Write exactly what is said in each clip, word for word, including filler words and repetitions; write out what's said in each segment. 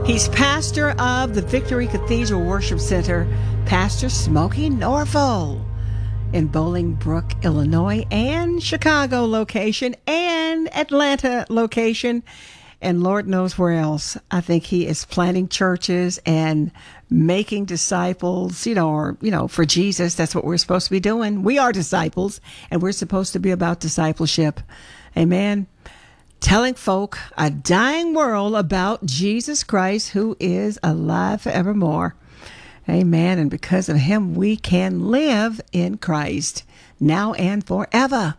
He's pastor of the Victory Cathedral Worship Center, Pastor Smokey Norfolk, in Bolingbrook, Illinois, and Chicago location, and Atlanta location, and Lord knows where else. I think he is planting churches and making disciples, you know, or, you know, for Jesus. That's what we're supposed to be doing. We are disciples, and we're supposed to be about discipleship. Amen. Telling folk, a dying world, about Jesus Christ, who is alive forevermore. Amen. And because of him, we can live in Christ now and forever.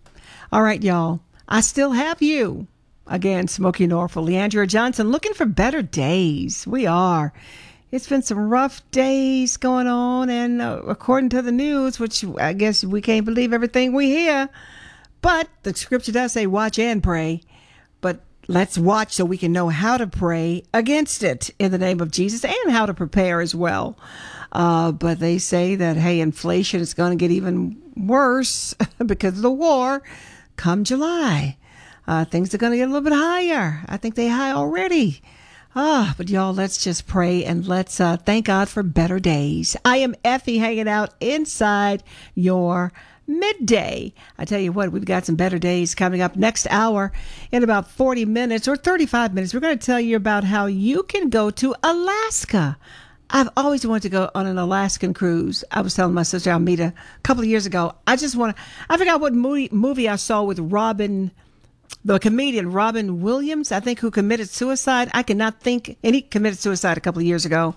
All right, y'all. I still have you. Again, Smokey Norfolk, Leandra Johnson, looking for better days. We are. It's been some rough days going on. And uh, according to the news, which I guess we can't believe everything we hear, but the scripture does say watch and pray. But let's watch so we can know how to pray against it in the name of Jesus, and how to prepare as well. Uh, but they say that, hey, inflation is going to get even worse because of the war come July. Uh, things are going to get a little bit higher. I think they're high already. Ah, but y'all, let's just pray and let's uh, thank God for better days. I am Effie, hanging out inside your midday. I tell you what, we've got some better days coming up next hour. In about forty minutes or thirty-five minutes, we're going to tell you about how you can go to Alaska. I've always wanted to go on an Alaskan cruise. I was telling my sister Almeda a couple of years ago, I just want to, I forgot what movie, movie I saw with Robin, the comedian Robin Williams, I think, who committed suicide. I cannot think, and he committed suicide a couple of years ago.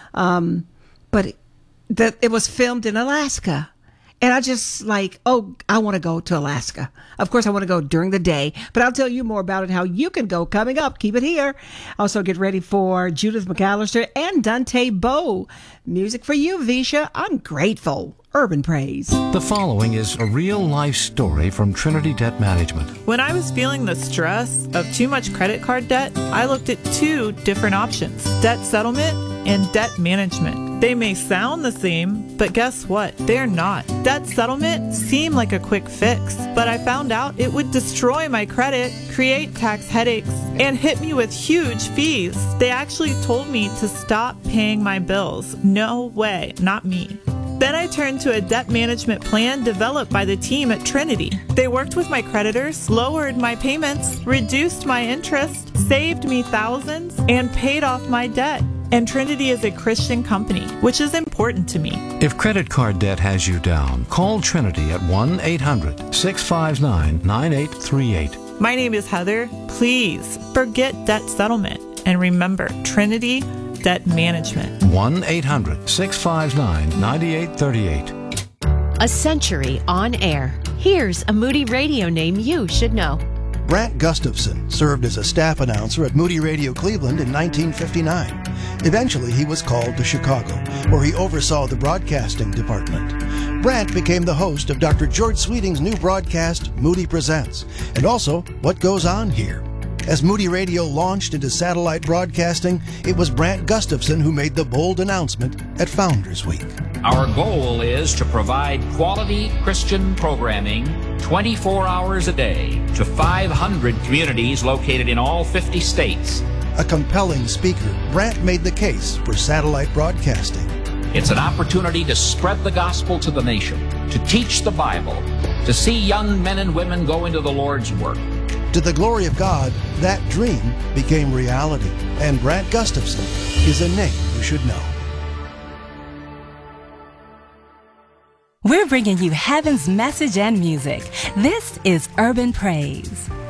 Um, but that it was filmed in Alaska. And I just like, oh, I want to go to Alaska. Of course, I want to go during the day, but I'll tell you more about it, how you can go coming up. Keep it here. Also, get ready for Judith McAllister and Dante Bowe. Music for you, Visha. I'm grateful. Urban Praise. The following is a real-life story from Trinity Debt Management. When I was feeling the stress of too much credit card debt, I looked at two different options: debt settlement and debt management. They may sound the same, but guess what? They're not. Debt settlement seemed like a quick fix, but I found out it would destroy my credit, create tax headaches, and hit me with huge fees. They actually told me to stop paying my bills. No way, not me. Then I turned to a debt management plan developed by the team at Trinity. They worked with my creditors, lowered my payments, reduced my interest, saved me thousands, and paid off my debt. And Trinity is a Christian company, which is important to me. If credit card debt has you down, call Trinity at one eight hundred six five nine nine eight three eight. My name is Heather. Please forget debt settlement and remember Trinity Debt Management. one eight hundred six five nine nine eight three eight. A century on air. Here's a Moody Radio name you should know. Brant Gustafson served as a staff announcer at Moody Radio Cleveland in nineteen fifty-nine. Eventually, he was called to Chicago, where he oversaw the broadcasting department. Brant became the host of Doctor George Sweeting's new broadcast, Moody Presents, and also What Goes On Here. As Moody Radio launched into satellite broadcasting, it was Brant Gustafson who made the bold announcement at Founders Week. Our goal is to provide quality Christian programming twenty-four hours a day to five hundred communities located in all fifty states. A compelling speaker, Brant made the case for satellite broadcasting. It's an opportunity to spread the gospel to the nation, to teach the Bible, to see young men and women go into the Lord's work. To the glory of God, that dream became reality, and Brant Gustafson is a name you should know. We're bringing you heaven's message and music. This is Urban Praise.